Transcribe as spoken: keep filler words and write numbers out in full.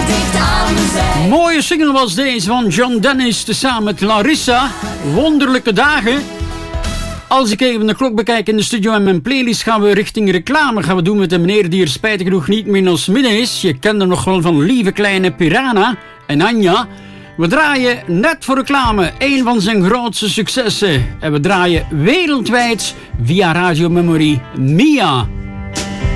dicht aan zij. Mooie single was deze van John Dennis tezamen met Larissa. Wonderlijke dagen. Als ik even de klok bekijk in de studio en mijn playlist, gaan we richting reclame. Gaan we doen met de meneer die er spijtig genoeg niet meer in ons midden is. Je kent hem nog wel van Lieve Kleine Piranha en Anja. We draaien net voor reclame een van zijn grootste successen. En we draaien wereldwijd via Radio Memory Mia.